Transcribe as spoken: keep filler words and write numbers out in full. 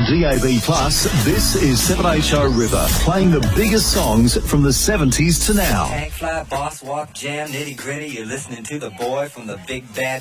D A B plus, this is seven H O River, playing the biggest songs from the seventies to now. Tank fly, boss walk, jam, nitty gritty. You're listening to the boy from the big bad